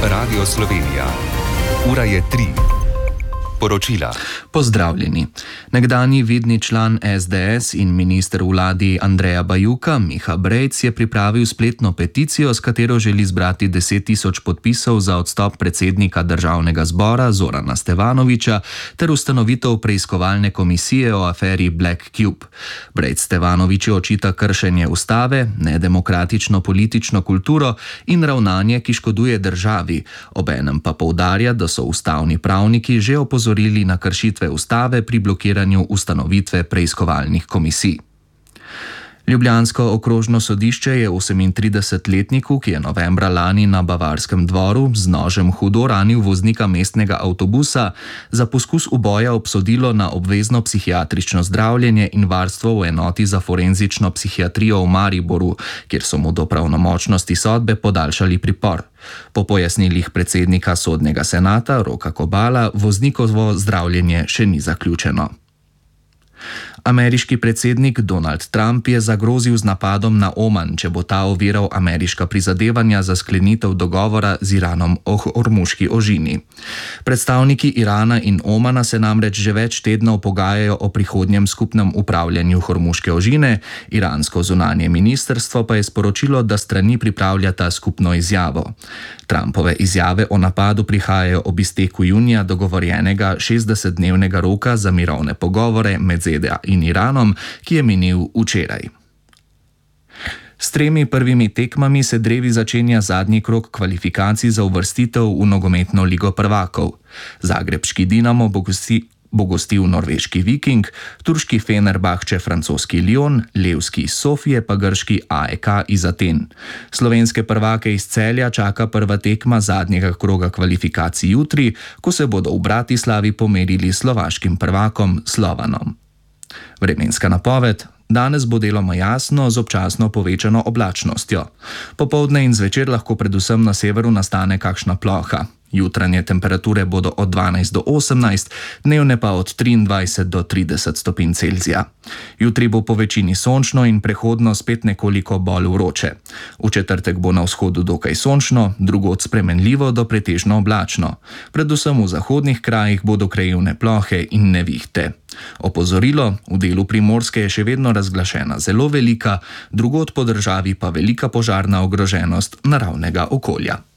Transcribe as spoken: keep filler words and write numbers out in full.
Radio Slovenija. Ura je tri. Poročila. Pozdravljeni. Nekdanji vidni član es de es in minister v vladi Andreja Bajuka, Miha Brejc, je pripravil spletno peticijo, s katero želi zbrati deset tisoč podpisov za odstop predsednika državnega zbora Zorana Stevanovića ter ustanovitev preiskovalne komisije o aferi Black Cube. Brejc Stevanoviću očita kršenje ustave, nedemokratično politično kulturo in ravnanje, ki škoduje državi, obenem pa poudarja, da so ustavni pravniki že opozorili na kršitve ustave pri blokiranju ustanovitve preiskovalnih komisij. Ljubljansko okrožno sodišče je osemintridesetletniku, ki je novembra lani na Bavarskem dvoru z nožem hudo ranil voznika mestnega avtobusa, za poskus uboja obsodilo na obvezno psihiatrično zdravljenje in varstvo v enoti za forenzično psihiatrijo v Mariboru, kjer so mu do pravnomočnosti sodbe podaljšali pripor. Po pojasnilih predsednika sodnega senata Roka Kobala voznikovo zdravljenje še ni zaključeno. Ameriški predsednik Donald Trump je zagrozil z napadom na Oman, če bo ta oviral ameriška prizadevanja za sklenitev dogovora z Iranom o Hormuški ožini. Predstavniki Irana in Omana se namreč že več tednov pogajajo o prihodnjem skupnem upravljanju Hormuške ožine, iransko zunanje ministrstvo pa je sporočilo, da strani pripravljata skupno izjavo. Trumpove izjave o napadu prihajajo ob izteku junija dogovorjenega šestdesetdnevnega roka za mirovne pogovore med ze de a in Iranom, ki je minil včeraj. S tremi prvimi tekmami se drevi začenja zadnji krog kvalifikacij za uvrstitev v nogometno ligo prvakov. Zagrebški Dinamo bo gosti bo gostil norveški Viking, turški Fenerbahče francoski Lyon, levski iz Sofije pa grški a e ka iz Aten. Slovenske prvake iz Celja čaka prva tekma zadnjega kroga kvalifikacij jutri, ko se bodo v Bratislavi pomerili s slovaškim prvakom Slovanom. Vremenska napoved. Danes bo deloma jasno z občasno povečano oblačnostjo. Popoldne in zvečer lahko predvsem na severu nastane kakšna ploha. Jutranje temperature bodo od dvanajst do osemnajst, dnevne pa od triindvajset do trideset stopinj Celzija. Jutri bo po večini sončno in prehodno spet nekoliko bolj vroče. V četrtek bo na vzhodu dokaj sončno, drugod spremenljivo do pretežno oblačno. Predvsem v zahodnih krajih bodo krajevne plohe in nevihte. Opozorilo, v delu Primorske je še vedno razglašena zelo velika, drugod po državi pa velika požarna ogroženost naravnega okolja.